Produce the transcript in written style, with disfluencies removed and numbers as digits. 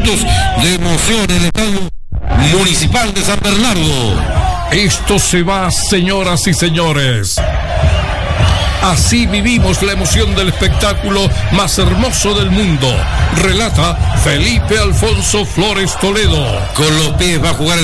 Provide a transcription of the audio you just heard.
minutos de emoción en el estadio municipal de San Bernardo. Esto se va, señoras y señores. Así vivimos la emoción del espectáculo más hermoso del mundo. Relata Felipe Alfonso Flores Toledo. Con los pies va a jugar